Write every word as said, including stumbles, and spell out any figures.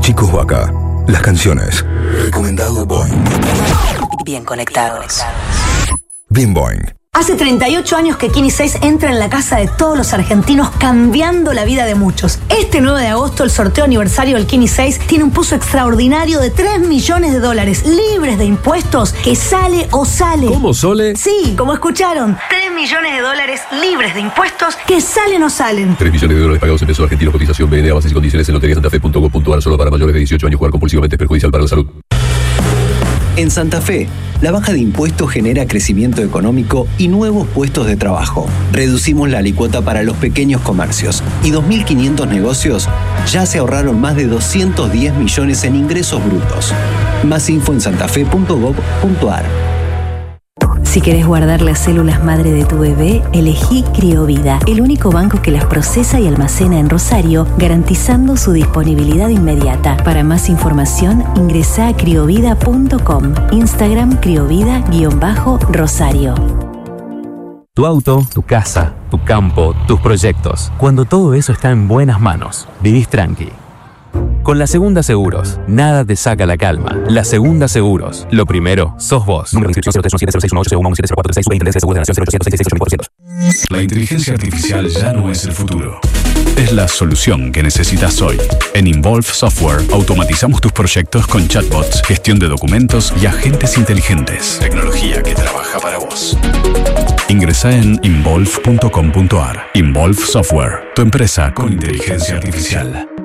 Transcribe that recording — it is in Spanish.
Chicos Vaca. Las canciones. Recomendado Boing. Bien conectados. Bien Boing. Hace treinta y ocho años que Kini seis entra en la casa de todos los argentinos, cambiando la vida de muchos. Este nueve de agosto, el sorteo aniversario del Kini seis tiene un puzo extraordinario de tres millones de dólares, libres de impuestos, que sale o sale. ¿Cómo, Sole? Sí, como escucharon. tres millones de dólares libres de impuestos, que salen o salen. tres millones de dólares pagados en pesos argentinos. Cotización B N A, bases y condiciones en lotería santa fe punto gov punto ar. Solo para mayores de dieciocho años. Jugar compulsivamente es perjudicial para la salud. En Santa Fe, la baja de impuestos genera crecimiento económico y nuevos puestos de trabajo. Reducimos la alícuota para los pequeños comercios y dos mil quinientos negocios ya se ahorraron más de doscientos diez millones en ingresos brutos. Más info en santafe punto gov punto ar. Si querés guardar las células madre de tu bebé, elegí Criovida, el único banco que las procesa y almacena en Rosario, garantizando su disponibilidad inmediata. Para más información, ingresá a criovida punto com, Instagram criovida-rosario. Tu auto, tu casa, tu campo, tus proyectos. Cuando todo eso está en buenas manos, vivís tranqui. Con La Segunda Seguros, nada te saca la calma. La Segunda Seguros, lo primero, sos vos. Número de inscripción cero tres uno siete cero seis uno ocho cero uno siete cero cuatro seis. Superintendencia de Seguros de la Nación cero ochocientos sesenta y seis ocho mil cuatrocientos. La inteligencia artificial ya no es el futuro. Es la solución que necesitas hoy. En Involve Software automatizamos tus proyectos con chatbots, gestión de documentos y agentes inteligentes. Tecnología que trabaja para vos. Ingresá en involve punto com punto ar. Involve Software, tu empresa con inteligencia artificial.